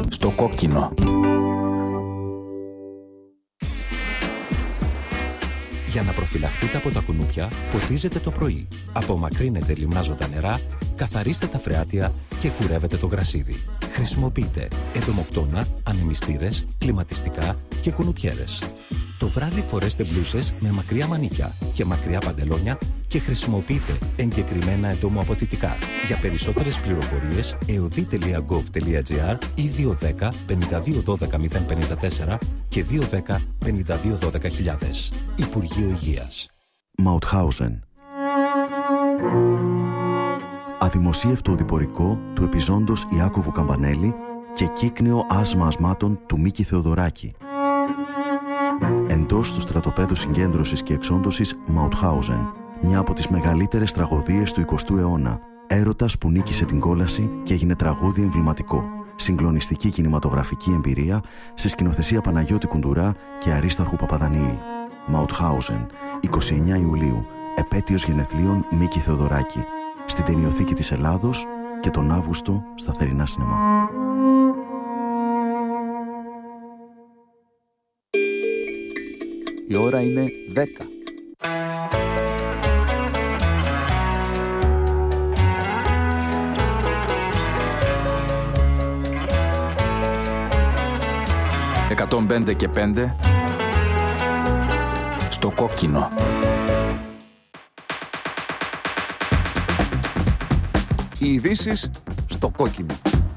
Στο κόκκινο. Για να προφυλαχτείτε από τα κουνούπια, ποτίζετε το πρωί. Απομακρύνετε λιμνάζοντα νερά, καθαρίστε τα φρεάτια και κουρεύετε το γρασίδι. Χρησιμοποιείτε εντομοκτώνα, ανεμιστήρες, κλιματιστικά και κουνουπιέρες. Το βράδυ φορέστε μπλούσες με μακριά μανίκια και μακριά παντελόνια και χρησιμοποιείτε εγκεκριμένα εντομοαποθητικά. Για περισσότερες πληροφορίες, eodi.gov.gr ή 210 52 12 054 και 210 52 12 000. Υπουργείο Υγείας. Μαουτχάουζεν. Αδημοσίευτο οδηπορικό του επιζώντος Ιάκωβου Καμπανέλη και κύκνιο άσμα ασμάτων του Μίκη Θεοδωράκη. Εντός του στρατοπέδου συγκέντρωσης και εξόντωσης Μαουτχάουζεν, μια από τις μεγαλύτερες τραγωδίες του 20ου αιώνα. Έρωτας που νίκησε την κόλαση και έγινε τραγούδι εμβληματικό. Συγκλονιστική κινηματογραφική εμπειρία σε σκηνοθεσία Παναγιώτη Κουντουρά και Αρίσταρχου Παπαδανιήλ. Μαουτχάουζεν, 29 Ιουλίου, επέτειος γενεθλίων Μίκη Θεοδωράκη, στην Ταινιοθήκη της Ελλάδος και τον Αύγουστο στα θερινά σινεμά. Η ώρα είναι 10. «105 και 5» στο κόκκινο. Οι ειδήσεις στο κόκκινο.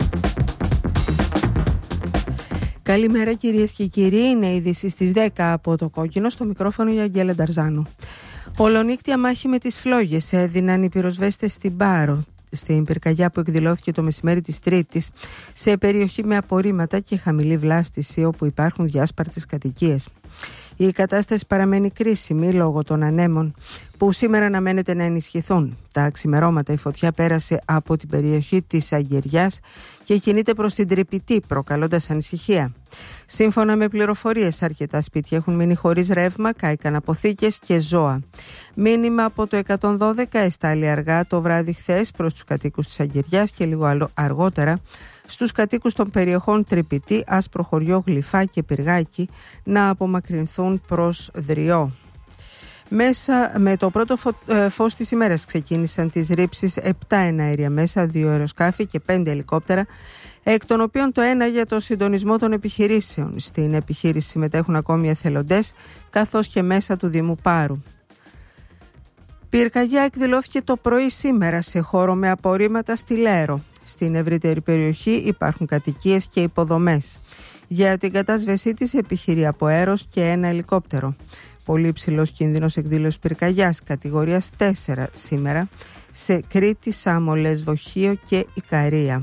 Καλημέρα κυρίες και κύριοι, είναι η είδηση στις 10 από το κόκκινο, στο μικρόφωνο η Αγγέλα Νταρζάνου. Ολονύκτια μάχη με τις φλόγες έδιναν οι πυροσβέστες στην Πάρο, στην πυρκαγιά που εκδηλώθηκε το μεσημέρι της Τρίτης, σε περιοχή με απορρίμματα και χαμηλή βλάστηση όπου υπάρχουν διάσπαρτες κατοικίες. Η κατάσταση παραμένει κρίσιμη λόγω των ανέμων που σήμερα αναμένεται να ενισχυθούν. Τα ξημερώματα η φωτιά πέρασε από την περιοχή της Αγγεριάς και κινείται προς την Τρυπητή, προκαλώντας ανησυχία. Σύμφωνα με πληροφορίες, αρκετά σπίτια έχουν μείνει χωρίς ρεύμα, κάηκαν αποθήκες και ζώα. Μήνυμα από το 112 εστάλει αργά το βράδυ χθες προς τους κατοίκους της Αγγεριάς και λίγο αργότερα στους κατοίκους των περιοχών Τρυπητή, Άσπρο Χωριό, Γλυφά και Πυργάκι να απομακρυνθούν προς Δριό. Μέσα με το πρώτο φως της ημέρας ξεκίνησαν τις ρήψεις 7 εναέρια μέσα, 2 αεροσκάφη και 5 ελικόπτερα, εκ των οποίων το ένα για το συντονισμό των επιχειρήσεων. Στην επιχείρηση συμμετέχουν ακόμη εθελοντές, καθώς και μέσα του Δήμου Πάρου. Πυρκαγιά εκδηλώθηκε το πρωί σήμερα σε χώρο με απορρίμματα στη Λέρο. Στην ευρύτερη περιοχή υπάρχουν κατοικίες και υποδομές. Για την κατάσβεσή της επιχειρεί από αέρος και ένα ελικόπτερο. Πολύ υψηλός κίνδυνος εκδήλωσης πυρκαγιάς κατηγορίας 4 σήμερα σε Κρήτη, Σάμο, Λεσβοχείο και Ικαρία.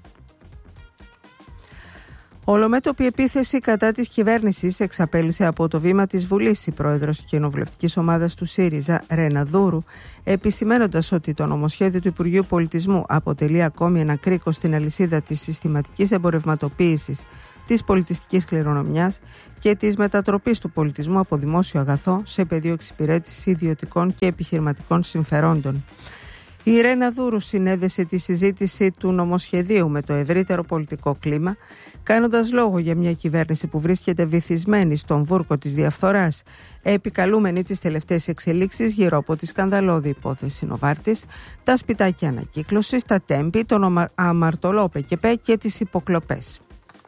Ολομέτωπη επίθεση κατά της κυβέρνησης εξαπέλυσε από το βήμα της Βουλής η πρόεδρος της κοινοβουλευτικής ομάδας του ΣΥΡΙΖΑ, Ρένα Δούρου, επισημαίνοντας ότι το νομοσχέδιο του Υπουργείου Πολιτισμού αποτελεί ακόμη ένα κρίκο στην αλυσίδα της συστηματικής εμπορευματοποίησης της πολιτιστικής κληρονομιάς και της μετατροπής του πολιτισμού από δημόσιο αγαθό σε πεδίο εξυπηρέτησης ιδιωτικών και επιχειρηματικών συμφερόντων. Η Ρένα Δούρου συνέδεσε τη συζήτηση του νομοσχεδίου με το ευρύτερο πολιτικό κλίμα, κάνοντας λόγο για μια κυβέρνηση που βρίσκεται βυθισμένη στον βούρκο της διαφθοράς, επικαλούμενη τις τελευταίες εξελίξεις γύρω από τη σκανδαλώδη υπόθεση Νοβάρτης, τα σπιτάκια ανακύκλωσης, τα τέμπη, τον αμαρτωλό ΠΚΠ και τις υποκλοπές.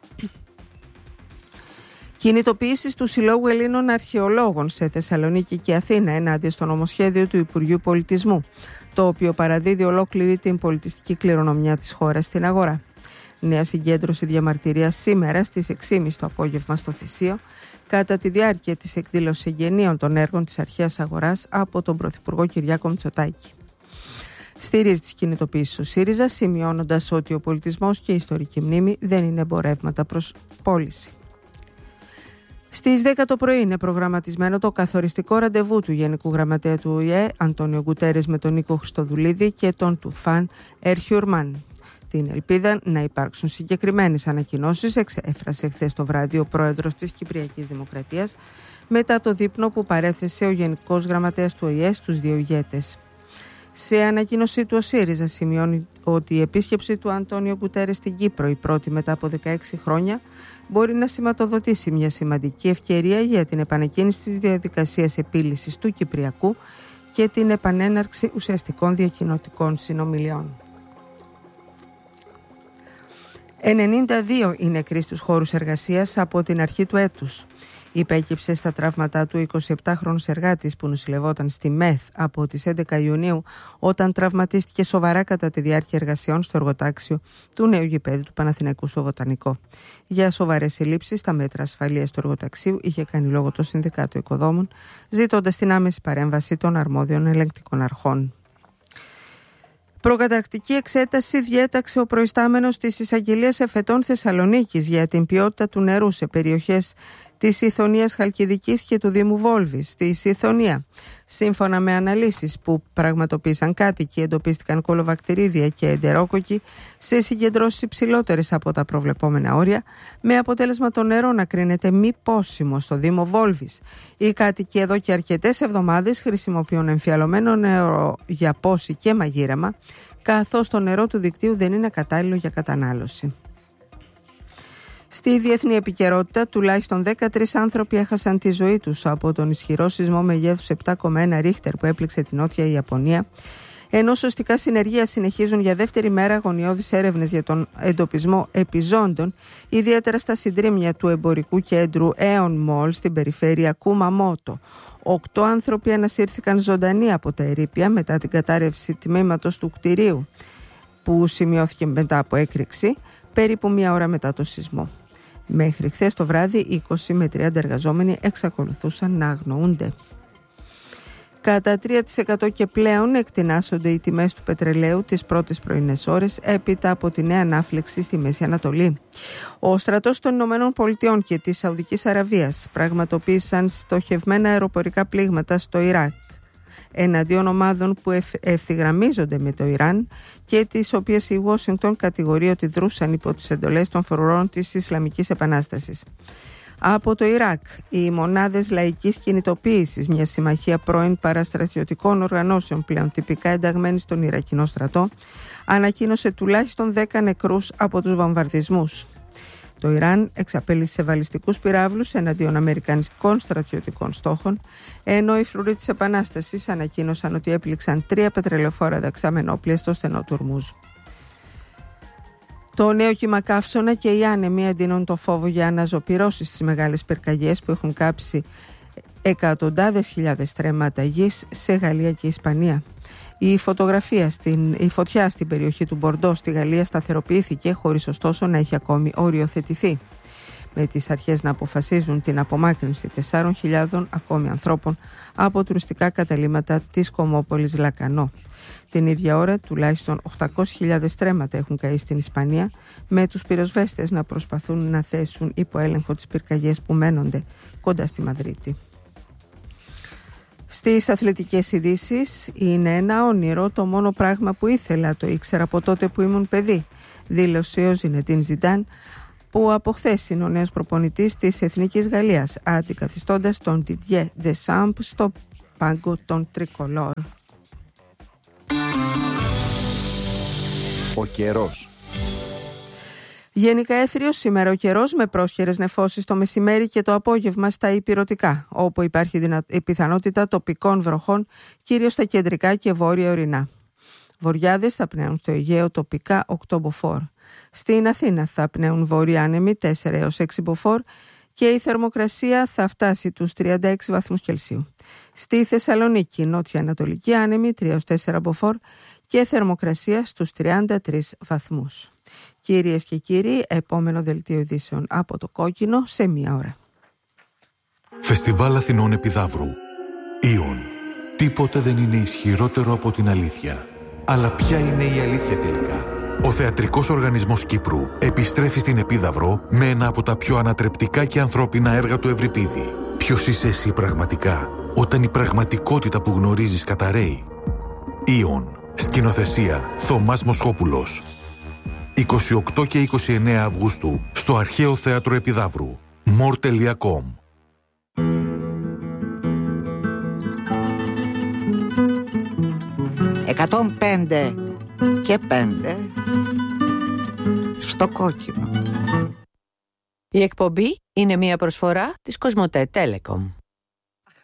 Κινητοποιήσεις του Συλλόγου Ελλήνων Αρχαιολόγων σε Θεσσαλονίκη και Αθήνα ενάντια στο νομοσχέδιο του Υπουργείου Πολιτισμού, το οποίο παραδίδει ολόκληρη την πολιτιστική κληρονομιά της χώρας στην αγορά. Νέα συγκέντρωση διαμαρτυρίας σήμερα στις 6.30 το απόγευμα στο Θησίο, κατά τη διάρκεια της εκδήλωσης εγγενείων των έργων της αρχαίας αγοράς από τον Πρωθυπουργό Κυριάκο Μητσοτάκη. Στηρίζει τις κινητοποιήσεις ο ΣΥΡΙΖΑ, σημειώνοντας ότι ο πολιτισμός και η ιστορική μνήμη δεν είναι εμπορεύματα προς πώληση. Στις 10 το πρωί είναι προγραμματισμένο το καθοριστικό ραντεβού του Γενικού Γραμματέα του ΟΗΕ, Αντώνιο Γκουτέρες, με τον Νίκο Χριστοδουλίδη και τον Τουφάν Ερχιουρμάν. Την ελπίδα να υπάρξουν συγκεκριμένες ανακοινώσεις εξέφρασε χθες το βράδυ ο πρόεδρος της Κυπριακής Δημοκρατίας μετά το δείπνο που παρέθεσε ο Γενικός Γραμματέας του ΟΗΕ στους δύο ηγέτες. Σε ανακοίνωσή του, ο ΣΥΡΙΖΑ σημειώνει ότι η επίσκεψη του Αντώνιο Γκουτέρες στην Κύπρο, η πρώτη μετά από 16 χρόνια, μπορεί να σηματοδοτήσει μια σημαντική ευκαιρία για την επανεκκίνηση της διαδικασίας επίλυσης του Κυπριακού και την επανέναρξη ουσιαστικών διακοινωτικών συνομιλιών. 92 είναι νεκροί στους χώρους εργασίας από την αρχή του έτους. Υπέκυψε στα τραύματά του 27χρονος εργάτης που νοσηλευόταν στη ΜΕΘ από τις 11 Ιουνίου όταν τραυματίστηκε σοβαρά κατά τη διάρκεια εργασιών στο εργοτάξιο του νέου γηπέδου του Παναθηναϊκού στο Βοτανικό. Για σοβαρές συλλήψεις στα μέτρα ασφαλείας του εργοταξίου είχε κάνει λόγο το Συνδικάτο Οικοδόμων, ζητώντας την άμεση παρέμβαση των αρμόδιων ελεγκτικών αρχών. Προκαταρκτική εξέταση διέταξε ο προϊστάμενος της Εισαγγελίας Εφετών Θεσσαλονίκης για την ποιότητα του νερού σε περιοχές της Ιθωνίας Χαλκιδικής και του Δήμου Βόλβης στη Ιθωνία. Σύμφωνα με αναλύσεις που πραγματοποίησαν κάτοικοι, εντοπίστηκαν κολοβακτηρίδια και εντερόκοκκι σε συγκεντρώσεις υψηλότερες από τα προβλεπόμενα όρια, με αποτέλεσμα το νερό να κρίνεται μη πόσιμο στο Δήμο Βόλβης. Οι κάτοικοι εδώ και αρκετές εβδομάδες χρησιμοποιούν εμφιαλωμένο νερό για πόση και μαγείρεμα, καθώς το νερό του δικτύου δεν είναι κατάλληλο για κατανάλωση. Στη διεθνή επικαιρότητα, τουλάχιστον 13 άνθρωποι έχασαν τη ζωή τους από τον ισχυρό σεισμό μεγέθους 7,1 ρίχτερ που έπληξε την Νότια Ιαπωνία, ενώ σωστικά συνεργεία συνεχίζουν για δεύτερη μέρα αγωνιώδεις έρευνες για τον εντοπισμό επιζώντων, ιδιαίτερα στα συντρίμμια του εμπορικού κέντρου Aeon Mall στην περιφέρεια Κουμαμότο. 8 άνθρωποι ανασύρθηκαν ζωντανοί από τα ερείπια μετά την κατάρρευση τμήματος του κτηρίου, που σημειώθηκε μετά από έκρηξη περίπου μία ώρα μετά το σεισμό. Μέχρι χθες το βράδυ, 20 με 30 εργαζόμενοι εξακολουθούσαν να αγνοούνται. Κατά 3% και πλέον εκτινάσσονται οι τιμές του πετρελαίου τις πρώτες πρωινές ώρες έπειτα από τη νέα ανάφλεξη στη Μέση Ανατολή. Ο στρατός των Ηνωμένων Πολιτειών και της Σαουδικής Αραβίας πραγματοποίησαν στοχευμένα αεροπορικά πλήγματα στο Ιράκ εναντίον ομάδων που ευθυγραμμίζονται με το Ιράν και τις οποίες η Ουάσιγκτον κατηγορεί ότι δρούσαν υπό τις εντολές των φρουρών της Ισλαμικής Επανάστασης. Από το Ιράκ, οι μονάδες λαϊκής κινητοποίησης, μια συμμαχία πρώην παραστρατιωτικών οργανώσεων πλέον τυπικά ενταγμένη στον Ιρακινό στρατό, ανακοίνωσε τουλάχιστον 10 νεκρούς από τους βομβαρδισμούς. Το Ιράν εξαπέλυσε βαλιστικούς πυράβλους εναντίον αμερικανικών στρατιωτικών στόχων, ενώ οι φρουροί της Επανάστασης ανακοίνωσαν ότι έπληξαν 3 πετρελαιοφόρα δεξαμενόπλια στο στενό του Ορμούζ. Το νέο κύμα καύσωνα και οι άνεμοι εντείνουν το φόβο για αναζωπυρώσεις στις μεγάλες πυρκαγιές που έχουν κάψει εκατοντάδες χιλιάδες στρέμματα γης σε Γαλλία και Ισπανία. Η φωτιά στην περιοχή του Μπορντό στη Γαλλία σταθεροποιήθηκε χωρίς ωστόσο να έχει ακόμη οριοθετηθεί, με τις αρχές να αποφασίζουν την απομάκρυνση 4.000 ακόμη ανθρώπων από τουριστικά καταλύματα της Κομόπολης Λακανό. Την ίδια ώρα τουλάχιστον 800.000 στρέμματα έχουν καεί στην Ισπανία, με τους πυροσβέστες να προσπαθούν να θέσουν υπό έλεγχο τις πυρκαγιές που μένονται κοντά στη Μαδρίτη. Στις αθλητικές ειδήσεις, είναι ένα όνειρο, το μόνο πράγμα που ήθελα, το ήξερα από τότε που ήμουν παιδί, δήλωσε ο Ζινεντίν Ζιντάν, που από χθες είναι ο νέος προπονητής της Εθνικής Γαλλίας, αντικαθιστώντας τον Didier Deschamps στο πάγκο των Τρικολόρ. Ο καιρός. Γενικά έθριος σήμερα ο καιρός, με πρόσχερες νεφώσεις το μεσημέρι και το απόγευμα στα ηπειρωτικά, όπου υπάρχει πιθανότητα τοπικών βροχών, κυρίως στα κεντρικά και βόρεια ορεινά. Βοριάδες θα πνέουν στο Αιγαίο τοπικά 8 μποφόρ. Στην Αθήνα θα πνέουν βόρεια άνεμοι 4 έως 6 μποφόρ και η θερμοκρασία θα φτάσει τους 36 βαθμούς Κελσίου. Στη Θεσσαλονίκη νότια ανατολική άνεμοι 3 έως 4 μποφόρ και θερμοκρασία στους 33 βαθμούς. Κυρίες και κύριοι, επόμενο δελτίο ειδήσεων από το Κόκκινο σε 1 ώρα. Φεστιβάλ Αθηνών Επιδαύρου. Ήον. Τίποτε δεν είναι ισχυρότερο από την αλήθεια. Αλλά ποια είναι η αλήθεια τελικά? Ο Θεατρικός Οργανισμός Κύπρου επιστρέφει στην Επίδαυρο με ένα από τα πιο ανατρεπτικά και ανθρώπινα έργα του Ευρυπίδη. Ποιος είσαι εσύ πραγματικά, όταν η πραγματικότητα που γνωρίζεις καταρρέει? Ήον. Σκηνοθεσία Θωμάς Μοσχόπουλος. 28 και 29 Αυγούστου στο Αρχαίο Θέατρο Επιδαύρου. more.com. 105 και 5 στο κόκκινο. Η εκπομπή είναι μια προσφορά της Κοσμοτέ Telecom.